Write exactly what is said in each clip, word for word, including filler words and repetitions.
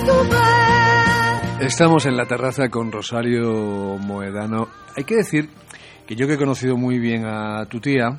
Estamos en la terraza con Rosario Moedano. Hay que decir que yo que he conocido muy bien a tu tía,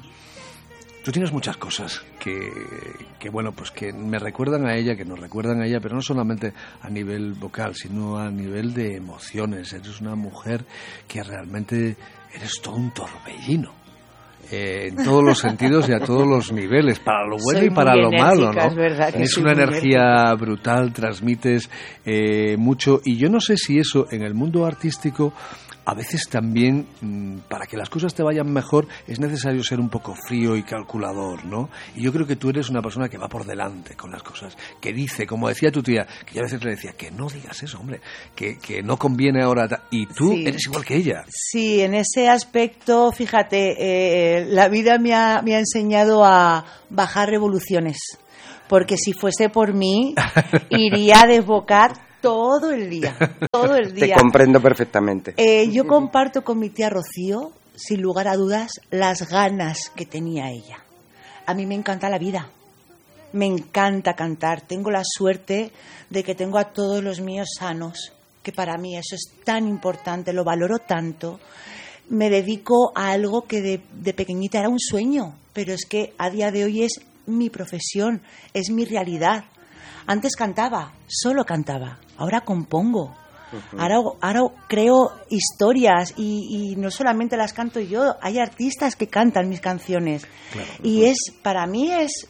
tú tienes muchas cosas que, que, bueno, pues que me recuerdan a ella, que nos recuerdan a ella, pero no solamente a nivel vocal, sino a nivel de emociones. Eres una mujer que realmente eres todo un torbellino. Eh, en todos los sentidos y a todos los niveles, para lo bueno soy y para lo malo, ¿no? Es verdad que es una energía brutal, transmites eh, mucho, y yo no sé si eso en el mundo artístico a veces también, para que las cosas te vayan mejor, es necesario ser un poco frío y calculador, ¿no? Y yo creo que tú eres una persona que va por delante con las cosas, que dice, como decía tu tía, que yo a veces le decía, que no digas eso, hombre, que, que no conviene ahora, y tú sí. Eres igual que ella. Sí, en ese aspecto, fíjate, eh, la vida me ha, me ha enseñado a bajar revoluciones, porque si fuese por mí, iría a desbocar todo el día, todo el día. Te comprendo perfectamente. Eh, yo comparto con mi tía Rocío, sin lugar a dudas, las ganas que tenía ella. A mí me encanta la vida, me encanta cantar. Tengo la suerte de que tengo a todos los míos sanos, que para mí eso es tan importante, lo valoro tanto. Me dedico a algo que de, de pequeñita era un sueño, pero es que a día de hoy es mi profesión, es mi realidad. Antes cantaba, solo cantaba, ahora compongo, uh-huh. ahora, ahora creo historias y, y no solamente las canto yo, hay artistas que cantan mis canciones. Claro, y es, para mí es,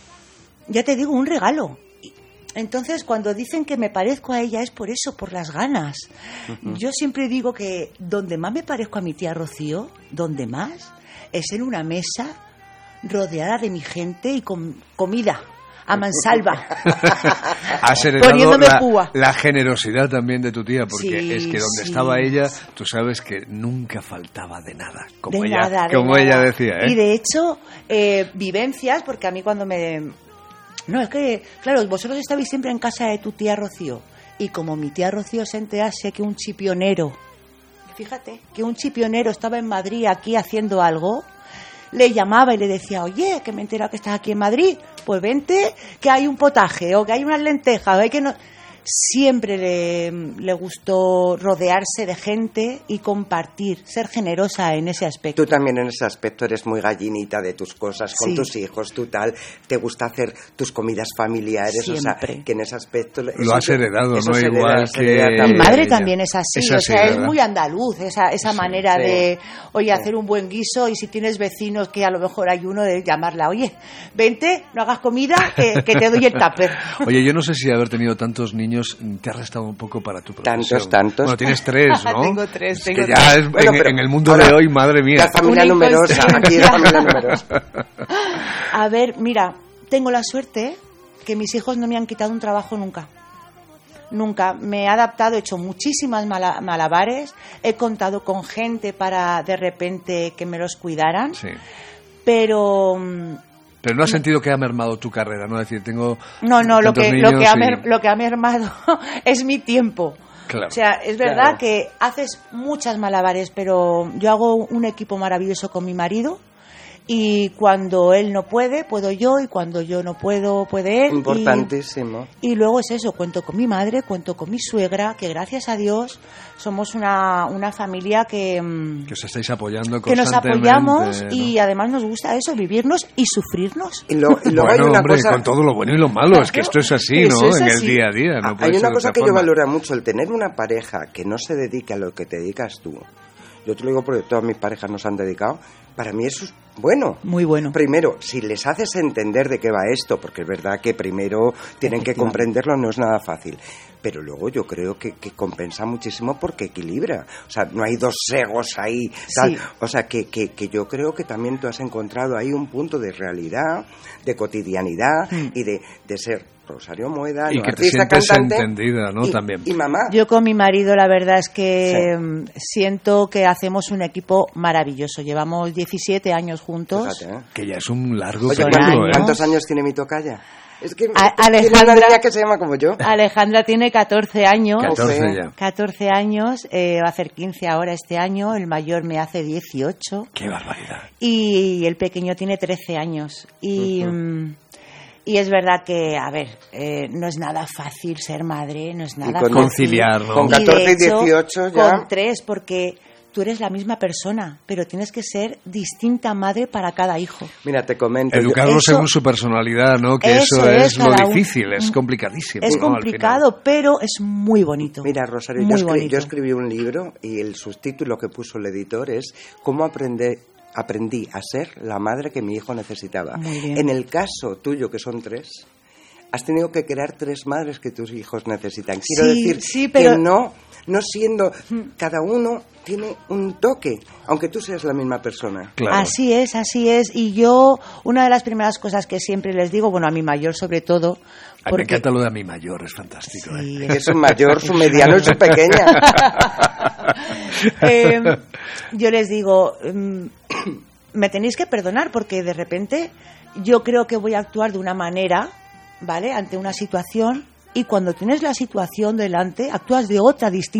ya te digo, un regalo. Entonces, cuando dicen que me parezco a ella es por eso, por las ganas. Uh-huh. Yo siempre digo que donde más me parezco a mi tía Rocío, donde más, es en una mesa rodeada de mi gente y con comida. A mansalva. Has heredado la, la generosidad también de tu tía, porque sí, es que donde sí. estaba ella, tú sabes que nunca faltaba de nada, como de ella, nada, de como nada. ella decía. ¿eh? Y de hecho, eh, vivencias, porque a mí cuando me... No, es que, claro, vosotros estabais siempre en casa de tu tía Rocío, y como mi tía Rocío se enterase que un chipionero, fíjate, que un chipionero estaba en Madrid aquí haciendo algo, le llamaba y le decía, oye, que me he enterado que estás aquí en Madrid, pues vente, que hay un potaje, o que hay unas lentejas, o hay que no... Siempre le, le gustó rodearse de gente y compartir, ser generosa en ese aspecto. Tú también en ese aspecto eres muy gallinita de tus cosas, con sí. tus hijos, tú tal, te gusta hacer tus comidas familiares, siempre. O sea, que en ese aspecto... Lo has heredado, ¿no? Igual que... Mi madre también es así, es así, o sea, es muy andaluz, esa, esa sí, manera sí. de, oye, sí. hacer un buen guiso, y si tienes vecinos que a lo mejor hay uno, de llamarla, oye, vente, no hagas comida, que, que te doy el tupper. Oye, yo no sé si haber tenido tantos niños te ha restado un poco para tu profesión. Tantos, tantos. Bueno, tienes tres, ¿no? tengo tres, tengo es que tres. ya es, bueno, en, en el mundo de hoy, madre mía. La familia numerosa, aquí es familia numerosa. A ver, mira, tengo la suerte que mis hijos no me han quitado un trabajo nunca. Nunca. Me he adaptado, he hecho muchísimas mala, malabares, he contado con gente para de repente que me los cuidaran, sí. pero... Pero no has sentido que ha mermado tu carrera, ¿no? Es decir, tengo No, no, lo que, lo, que ha y... mer, lo que ha mermado es mi tiempo. Claro. O sea, es verdad claro. que haces muchas malabares, pero yo hago un equipo maravilloso con mi marido, y cuando él no puede, puedo yo, y cuando yo no puedo, puede él. Importantísimo. Y, y luego es eso, cuento con mi madre, cuento con mi suegra, que gracias a Dios somos una, una familia que... Que os estáis apoyando que constantemente. Que nos apoyamos, ¿no? Y además nos gusta eso, vivirnos y sufrirnos. Y, lo, y luego bueno, hay una hombre, cosa... con todo lo bueno y lo malo, claro, es que esto es así, ¿no? Es en así. el día a día. No hay una cosa que forma. yo valoro mucho, el tener una pareja que no se dedique a lo que te dedicas tú. Yo te lo digo porque todas mis parejas nos han dedicado. Para mí eso es bueno. Muy bueno. Primero, si les haces entender de qué va esto, porque es verdad que primero tienen que comprenderlo, no es nada fácil. Pero luego yo creo que, que compensa muchísimo porque equilibra. O sea, no hay dos egos ahí. Tal. Sí. O sea, que, que, que yo creo que también tú has encontrado ahí un punto de realidad, de cotidianidad mm. y de, de ser Rosario Moedano, y que artista, te sientes cantante, entendida, ¿no? Y, También. Y mamá. Yo con mi marido la verdad es que sí. siento que hacemos un equipo maravilloso. Llevamos diecisiete años juntos. Fíjate, ¿eh? Que ya es un largo Oye, periodo, ¿eh? ¿cuántos años tiene mi tocaya? Es que A- Alejandra, tiene una niña que se llama como yo. Alejandra tiene catorce años. catorce ya. catorce años, eh, va a hacer quince ahora este año. El mayor me hace dieciocho. ¡Qué barbaridad! Y el pequeño tiene trece años. Y... Uh-huh. Y es verdad que, a ver, eh, no es nada fácil ser madre, no es nada con, fácil. Conciliar, ¿no? Con catorce y dieciocho ya. Con tres, porque tú eres la misma persona, pero tienes que ser distinta madre para cada hijo. Mira, te comento. Educarlo Eso- según su personalidad, ¿no? Que eso, eso es, es, lo cada un- difícil, es complicadísimo. Es ¿no? Al complicado, pero es muy bonito. Mira, Rosario, muy yo, escri- bonito. yo escribí un libro y el subtítulo que puso el editor es ¿Cómo aprender, aprendí a ser la madre que mi hijo necesitaba? Muy bien. En el caso tuyo, que son tres, has tenido que crear tres madres que tus hijos necesitan. Quiero Sí, decir sí, pero- que no, no siendo... Cada uno tiene un toque, aunque tú seas la misma persona. Claro. Así es, así es. Y yo, una de las primeras cosas que siempre les digo, bueno, a mi mayor sobre todo, Ay, me encanta lo de a mi mayor, es fantástico. ¿eh? Sí, Que es su mayor, su mediano y su pequeña. Eh, yo les digo, mm, me tenéis que perdonar porque de repente yo creo que voy a actuar de una manera, ¿vale? Ante una situación, y cuando tienes la situación delante, actúas de otra distinta.